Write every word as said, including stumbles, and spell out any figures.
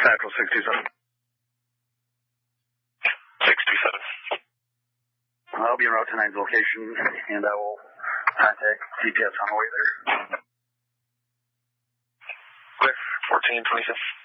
Natural sixty-seven. sixty-seven. I'll be en route to nine's location, and I will contact G P S on the way there. Clear. fourteen twenty-seven.